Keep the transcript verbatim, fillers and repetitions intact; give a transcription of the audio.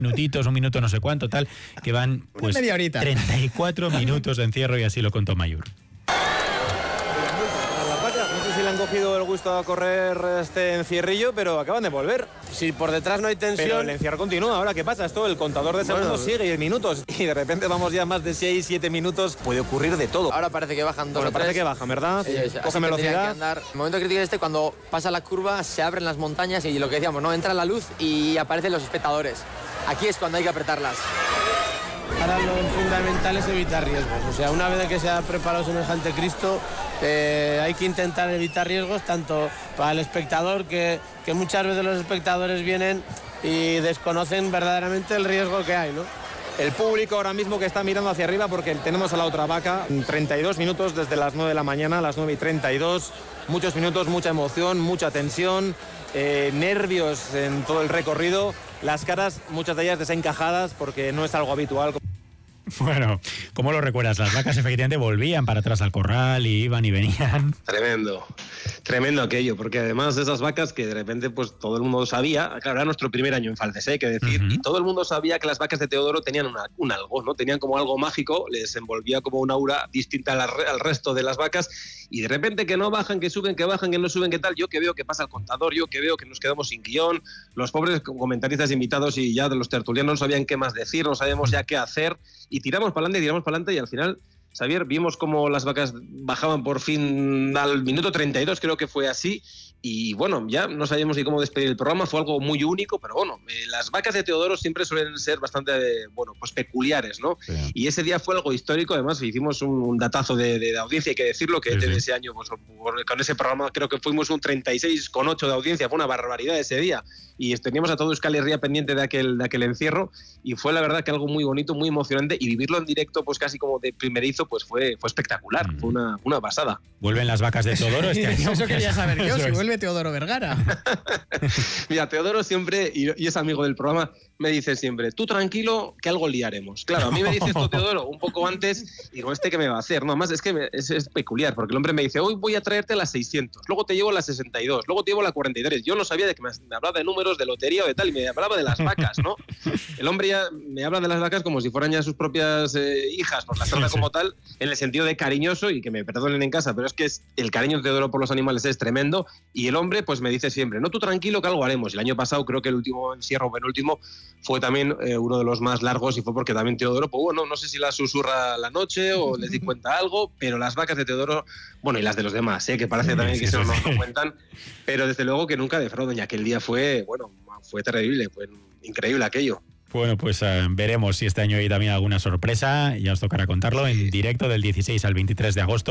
minutitos, un minuto no sé cuánto, tal, que van pues media horita. treinta y cuatro minutos de encierro y así lo contó Mayur. No sé si le han cogido el gusto a correr este encierrillo, pero acaban de volver. Si por detrás no hay tensión... Pero el encierro continúa. Ahora, ¿qué pasa? Esto, el contador de segundos bueno, sigue, minutos. Y de repente vamos ya más de seis, siete minutos. Puede ocurrir de todo. Ahora parece que bajan dos bueno, o parece tres. que bajan, ¿verdad? Sí, sí, cogen velocidad. Andar. El momento crítico es este, cuando pasa la curva, se abren las montañas y lo que decíamos, ¿no? Entra la luz y aparecen los espectadores. Aquí es cuando hay que apretarlas. Ahora lo fundamental es evitar riesgos. O sea, una vez que se ha preparado semejante Cristo, eh, hay que intentar evitar riesgos tanto para el espectador, que, que muchas veces los espectadores vienen y desconocen verdaderamente el riesgo que hay, ¿no? El público ahora mismo que está mirando hacia arriba porque tenemos a la otra vaca. treinta y dos minutos desde las nueve de la mañana a las nueve y treinta y dos. Muchos minutos, mucha emoción, mucha tensión, eh, nervios en todo el recorrido. Las caras, muchas de ellas desencajadas porque no es algo habitual. Bueno, ¿cómo lo recuerdas? Las vacas efectivamente volvían para atrás al corral y iban y venían. Tremendo, tremendo aquello, porque además de esas vacas que de repente pues todo el mundo sabía, claro, era nuestro primer año en Faldes, hay que decir, uh-huh. y todo el mundo sabía que las vacas de Teodoro tenían una, un algo, ¿no? Tenían como algo mágico, les envolvía como una aura distinta al, al resto de las vacas, y de repente que no bajan, que suben, que bajan, que no suben, que tal, yo que veo que pasa el contador, yo que veo que nos quedamos sin guión, los pobres comentaristas invitados y ya de los tertulianos no sabían qué más decir, no sabíamos ya qué hacer, y tiramos para adelante, tiramos para adelante y al final, Xavier, vimos cómo las vacas bajaban por fin al minuto treinta y dos, creo que fue así, y bueno, ya no sabíamos ni cómo despedir el programa, fue algo muy único, pero bueno, eh, las vacas de Teodoro siempre suelen ser bastante, eh, bueno, pues peculiares, ¿no? Sí. Y ese día fue algo histórico, además hicimos un, un datazo de, de, de audiencia, hay que decirlo, que sí, desde sí. ese año, pues, con ese programa creo que fuimos un treinta y seis coma ocho de audiencia, fue una barbaridad ese día, y teníamos a todo Euskal Herria pendiente de aquel, de aquel encierro, y fue la verdad que algo muy bonito, muy emocionante, y vivirlo en directo, pues casi como de primerizo, pues fue, fue espectacular, mm. fue una, una pasada. ¿Vuelven las vacas de Teodoro este año? Eso quería saber yo, si vuelve Teodoro Vergara. Mira, Teodoro siempre, y, y es amigo del programa, me dice siempre, tú tranquilo, que algo liaremos. Claro, a mí me dice esto Teodoro un poco antes, y digo, ¿este qué me va a hacer? No, más es que me, es, es peculiar, porque el hombre me dice, hoy voy a traerte las seiscientos, luego te llevo las sesenta y dos, luego te llevo la cuarenta y tres. Yo no sabía de que me, me hablaba de números, de lotería o de tal, y me hablaba de las vacas, ¿no? El hombre ya me habla de las vacas como si fueran ya sus propias eh, hijas, pues las trata como tal, en el sentido de cariñoso, y que me perdonen en casa, pero es que es, el cariño de Teodoro por los animales es tremendo, y el hombre pues me dice siempre, no, tú tranquilo que algo haremos. Y el año pasado creo que el último encierro penúltimo fue también eh, uno de los más largos, y fue porque también Teodoro, pues bueno, no sé si la susurra la noche o les di cuenta algo, pero las vacas de Teodoro, bueno, y las de los demás, ¿eh? Que parece también que eso no lo cuentan, pero desde luego que nunca defraudan, y aquel día fue, bueno, fue terrible, fue increíble aquello. Bueno, pues uh, veremos si este año hay también alguna sorpresa, ya os tocará contarlo en directo del dieciséis al veintitrés de agosto.